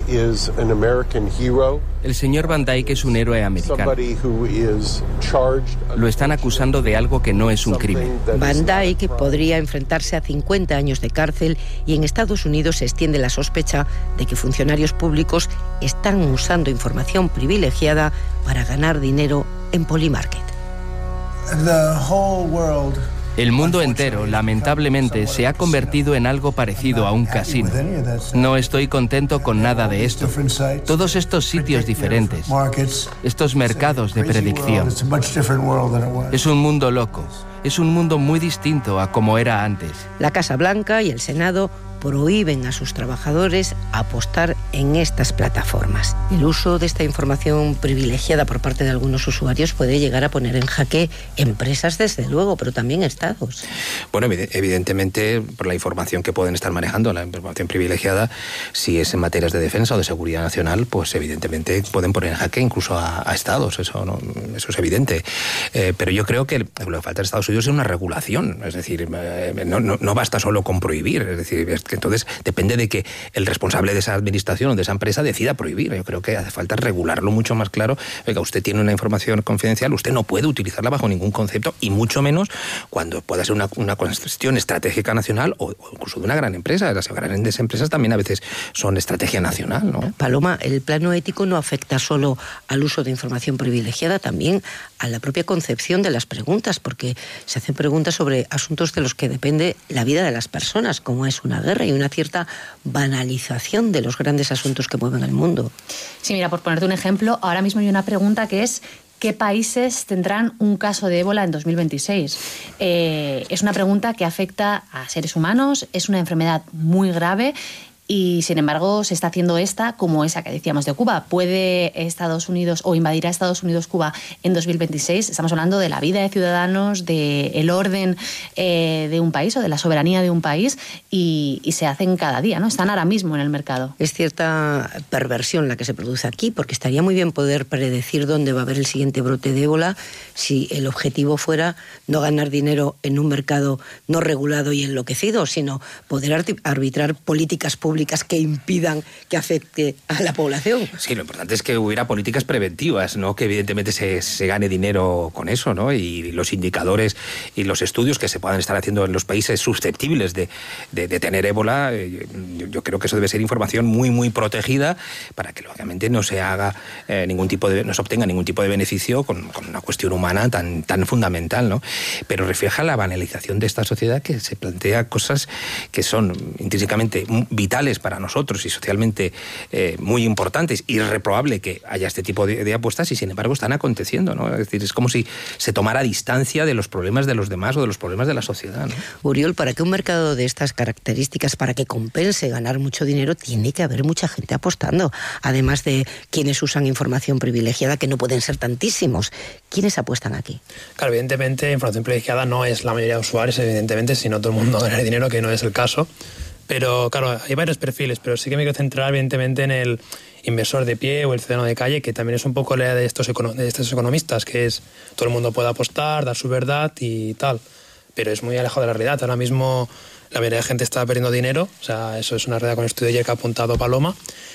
El señor Van Dyke es un héroe americano. Lo están acusando de algo que no es un crimen. Van Dyke podría enfrentarse a 50 años de cárcel y en Estados Unidos se extiende la sospecha de que funcionarios públicos están usando información privilegiada para ganar dinero en Polymarket. El mundo entero, lamentablemente, se ha convertido en algo parecido a un casino. No estoy contento con nada de esto. Todos estos sitios diferentes, estos mercados de predicción. Es un mundo loco. Es un mundo muy distinto a como era antes. La Casa Blanca y el Senado prohíben a sus trabajadores apostar en estas plataformas. El uso de esta información privilegiada por parte de algunos usuarios puede llegar a poner en jaque empresas, desde luego, pero también estados. Bueno, evidentemente, por la información que pueden estar manejando, la información privilegiada, si es en materias de defensa o de seguridad nacional, pues evidentemente pueden poner en jaque incluso a estados, eso es evidente. Pero yo creo que lo que falta en Estados Unidos es una regulación, es decir, no basta solo con prohibir, es decir, que entonces depende de que el responsable de esa administración o de esa empresa decida prohibir. Yo creo que hace falta regularlo mucho más claro. Oiga, usted tiene una información confidencial, usted no puede utilizarla bajo ningún concepto, y mucho menos cuando pueda ser una cuestión estratégica nacional o incluso de una gran empresa. Las grandes empresas también a veces son estrategia nacional, ¿no? Paloma, el plano ético no afecta solo al uso de información privilegiada, también a la propia concepción de las preguntas, porque se hacen preguntas sobre asuntos de los que depende la vida de las personas, como es una guerra, y una cierta banalización de los grandes asuntos que mueven el mundo. Sí, mira, por ponerte un ejemplo, ahora mismo hay una pregunta que es: ¿qué países tendrán un caso de ébola en 2026? Es una pregunta que afecta a seres humanos, es una enfermedad muy grave. Y, sin embargo, se está haciendo esta como esa que decíamos de Cuba. ¿Puede Estados Unidos o invadirá Estados Unidos Cuba en 2026? Estamos hablando de la vida de ciudadanos, del orden de un país o de la soberanía de un país, y se hacen cada día, ¿no? Están ahora mismo en el mercado. Es cierta perversión la que se produce aquí, porque estaría muy bien poder predecir dónde va a haber el siguiente brote de ébola si el objetivo fuera no ganar dinero en un mercado no regulado y enloquecido, sino poder arbitrar políticas públicas que impidan que afecte a la población. Sí, lo importante es que hubiera políticas preventivas, ¿no? Que evidentemente se gane dinero con eso, ¿no? Y los indicadores y los estudios que se puedan estar haciendo en los países susceptibles de tener ébola, yo creo que eso debe ser información muy, muy protegida para que, lógicamente, no se haga no se obtenga ningún tipo de beneficio con una cuestión humana tan fundamental, ¿no? Pero refleja la banalización de esta sociedad, que se plantea cosas que son intrínsecamente vitales para nosotros y socialmente muy importantes, y es reprobable que haya este tipo de apuestas, y sin embargo están aconteciendo, ¿no? Es decir, es como si se tomara distancia de los problemas de los demás o de los problemas de la sociedad, ¿no? Uriol, para que un mercado de estas características, para que compense ganar mucho dinero, tiene que haber mucha gente apostando, además de quienes usan información privilegiada, que no pueden ser tantísimos. ¿Quiénes apuestan aquí? Claro, evidentemente información privilegiada no es la mayoría de usuarios, evidentemente, si no todo el mundo gana dinero, que no es el caso. Pero claro, hay varios perfiles, pero sí que me quiero centrar evidentemente en el inversor de pie o el ciudadano de calle, que también es un poco la idea de estos economistas, que es todo el mundo puede apostar, dar su verdad y tal, pero es muy alejado de la realidad. Ahora mismo la mayoría de gente está perdiendo dinero, o sea, eso es una realidad con el estudio ayer que ha apuntado Paloma.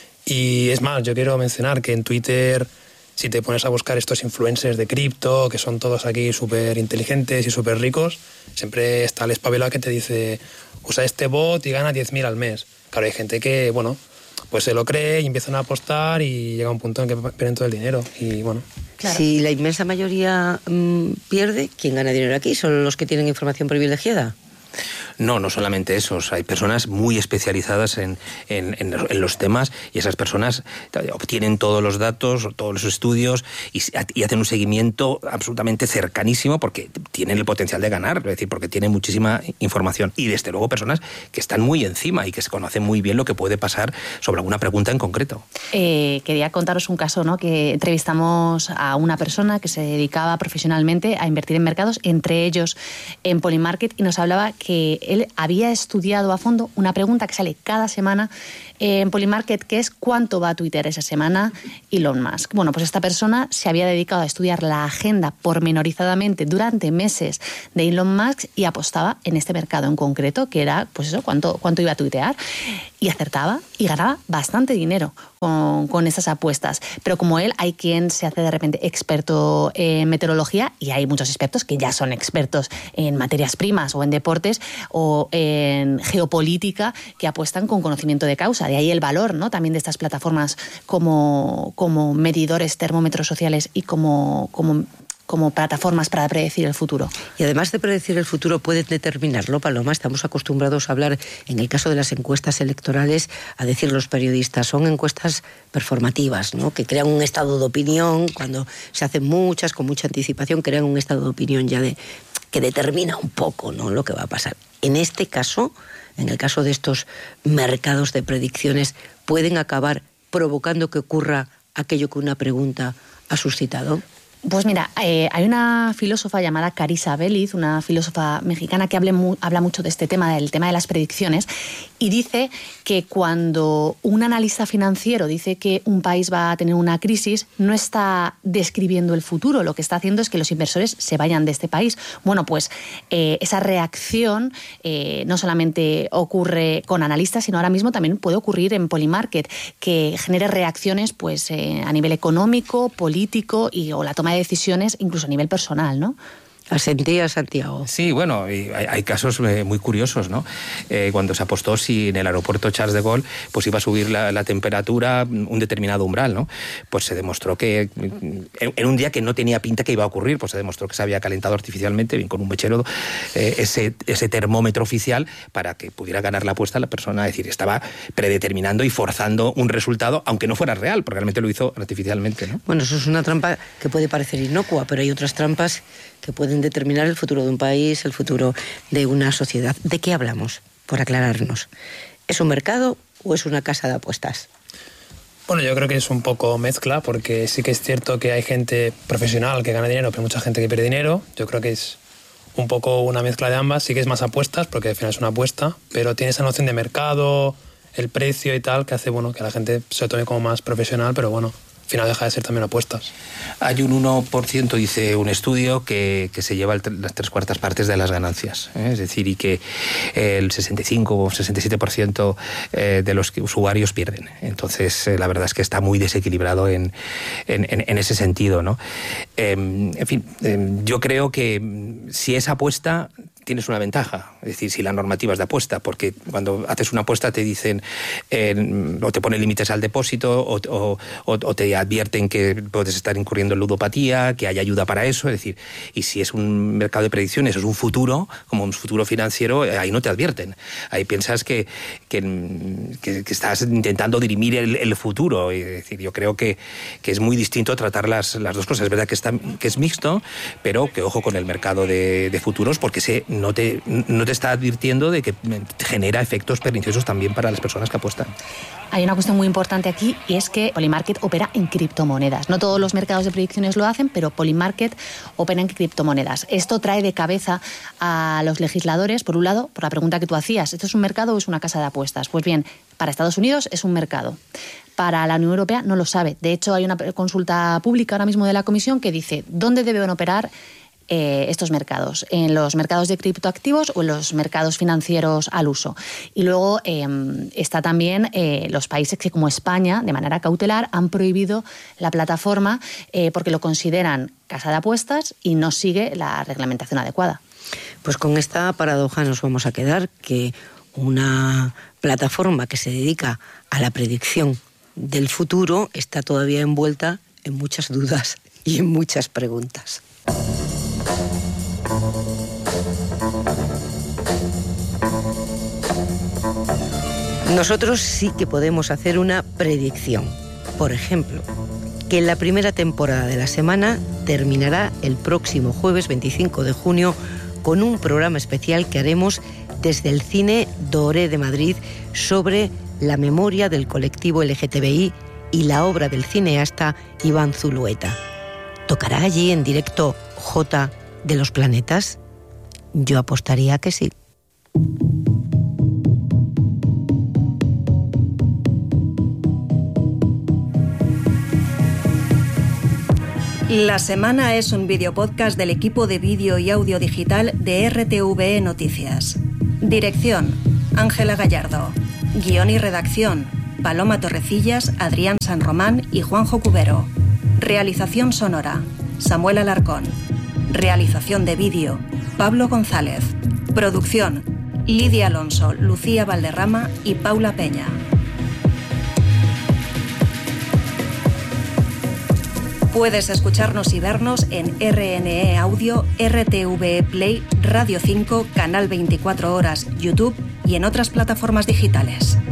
Y es más, yo quiero mencionar que en Twitter, si te pones a buscar estos influencers de cripto, que son todos aquí súper inteligentes y súper ricos, siempre está el espabilado que te dice: usa este bot y gana 10.000 al mes. Claro, hay gente que, bueno, pues se lo cree y empiezan a apostar y llega un punto en que pierden todo el dinero. Y bueno. Claro. Si la inmensa mayoría pierde, ¿quién gana dinero aquí? ¿Son los que tienen información privilegiada? No solamente esos. Hay personas muy especializadas en los temas, y esas personas obtienen todos los datos, todos los estudios y hacen un seguimiento absolutamente cercanísimo, porque tienen el potencial de ganar, es decir, porque tienen muchísima información. Y desde luego personas que están muy encima y que se conocen muy bien lo que puede pasar sobre alguna pregunta en concreto. Quería contaros un caso, ¿no? Que entrevistamos a una persona que se dedicaba profesionalmente a invertir en mercados, entre ellos en Polymarket, y nos hablaba que él había estudiado a fondo una pregunta que sale cada semana en Polymarket, que es: ¿cuánto va a Twitter esa semana Elon Musk? Bueno, pues esta persona se había dedicado a estudiar la agenda pormenorizadamente durante meses de Elon Musk y apostaba en este mercado en concreto, que era, pues eso, cuánto iba a tuitear. y acertaba y ganaba bastante dinero con esas apuestas. Pero como él, hay quien se hace de repente experto en meteorología y hay muchos expertos que ya son expertos en materias primas o en deportes o en geopolítica que apuestan con conocimiento de causa. De ahí el valor, ¿no?, también de estas plataformas como medidores, termómetros sociales y como plataformas para predecir el futuro. Y además de predecir el futuro, pueden determinarlo, Paloma. Estamos acostumbrados a hablar, en el caso de las encuestas electorales, a decir los periodistas, son encuestas performativas, ¿no?, que crean un estado de opinión, cuando se hacen muchas, con mucha anticipación, crean un estado de opinión ya que determina un poco, ¿no?, lo que va a pasar. En este caso, en el caso de estos mercados de predicciones, pueden acabar provocando que ocurra aquello que una pregunta ha suscitado. Pues mira, hay una filósofa llamada Carissa Belliz, una filósofa mexicana que habla mucho de este tema, del tema de las predicciones, y dice que cuando un analista financiero dice que un país va a tener una crisis, no está describiendo el futuro, lo que está haciendo es que los inversores se vayan de este país. Bueno, pues esa reacción no solamente ocurre con analistas, sino ahora mismo también puede ocurrir en Polymarket, que genere reacciones pues a nivel económico, político o la toma de decisiones incluso a nivel personal, ¿no? Asentía, Santiago. Sí, bueno, hay casos muy curiosos, ¿no? Cuando se apostó si en el aeropuerto Charles de Gaulle pues iba a subir la temperatura un determinado umbral, ¿no? Pues se demostró que en un día que no tenía pinta que iba a ocurrir, pues se demostró que se había calentado artificialmente, bien con un mechero, ese termómetro oficial para que pudiera ganar la apuesta la persona. Es decir, estaba predeterminando y forzando un resultado, aunque no fuera real, porque realmente lo hizo artificialmente, ¿no? Bueno, eso es una trampa que puede parecer inocua, pero hay otras trampas que pueden determinar el futuro de un país, el futuro de una sociedad. ¿De qué hablamos? Por aclararnos. ¿Es un mercado o es una casa de apuestas? Bueno, yo creo que es un poco mezcla, porque sí que es cierto que hay gente profesional que gana dinero, pero hay mucha gente que pierde dinero. Yo creo que es un poco una mezcla de ambas. Sí que es más apuestas, porque al final es una apuesta, pero tiene esa noción de mercado, el precio y tal, que hace bueno que la gente se lo tome como más profesional, pero bueno, al final deja de ser también apuestas. Hay un 1%, dice un estudio, que se lleva las 3/4 partes de las ganancias, ¿eh? Es decir, y que el 65 o 67% de los usuarios pierden. Entonces, la verdad es que está muy desequilibrado en ese sentido, ¿no? En fin, yo creo que si es apuesta, tienes una ventaja, es decir, si la normativa es de apuesta, porque cuando haces una apuesta te dicen o te ponen límites al depósito o te advierten que puedes estar incurriendo en ludopatía, que hay ayuda para eso, es decir, y si es un mercado de predicciones, es un futuro, como un futuro financiero, ahí no te advierten, ahí piensas que estás intentando dirimir el futuro, es decir, yo creo que es muy distinto tratar las dos cosas. Es verdad que es mixto, pero que ojo con el mercado de futuros, porque no te está advirtiendo de que genera efectos perniciosos también para las personas que apuestan. Hay una cuestión muy importante aquí, y es que Polymarket opera en criptomonedas. No todos los mercados de predicciones lo hacen, pero Polymarket opera en criptomonedas. Esto trae de cabeza a los legisladores, por un lado, por la pregunta que tú hacías, ¿esto es un mercado o es una casa de apuestas? Pues bien, para Estados Unidos es un mercado. Para la Unión Europea no lo sabe. De hecho, hay una consulta pública ahora mismo de la Comisión que dice ¿dónde deben operar estos mercados? ¿En los mercados de criptoactivos o en los mercados financieros al uso? Y luego está también los países que, como España, de manera cautelar, han prohibido la plataforma porque lo consideran casa de apuestas y no sigue la reglamentación adecuada. Pues con esta paradoja nos vamos a quedar, que una plataforma que se dedica a la predicción del futuro está todavía envuelta en muchas dudas y en muchas preguntas. Nosotros sí que podemos hacer una predicción. Por ejemplo, que la primera temporada de La Semana terminará el próximo jueves 25 de junio con un programa especial que haremos desde el Cine Doré de Madrid sobre la memoria del colectivo LGTBI y la obra del cineasta Iván Zulueta. ¿Tocará allí en directo J de los Planetas? Yo apostaría que sí. La Semana es un videopodcast del equipo de vídeo y audio digital de RTVE Noticias. Dirección: Ángela Gallardo. Guión y redacción: Paloma Torrecillas, Adrián San Román y Juanjo Cubero. Realización sonora: Samuel Alarcón. Realización de vídeo: Pablo González. Producción: Lidia Alonso, Lucía Valderrama y Paula Peña. Puedes escucharnos y vernos en RNE Audio, RTVE Play, Radio 5, Canal 24 Horas, YouTube y en otras plataformas digitales.